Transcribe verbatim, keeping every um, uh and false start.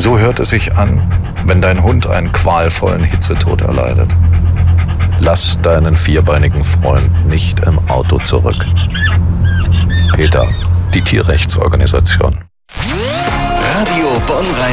So hört es sich an, wenn dein Hund einen qualvollen Hitzetod erleidet. Lass deinen vierbeinigen Freund nicht im Auto zurück. PETA, die Tierrechtsorganisation. Radio Bonn